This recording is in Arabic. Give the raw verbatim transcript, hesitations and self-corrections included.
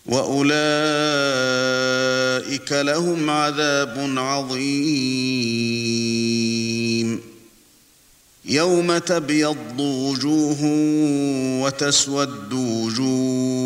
وَأُولَئِكَ لَهُمْ عَذَابٌ عَظِيمٌ يَوْمَ تَبْيَضُّ وُجُوهٌ وَتَسْوَدُّ وُجُوهٌ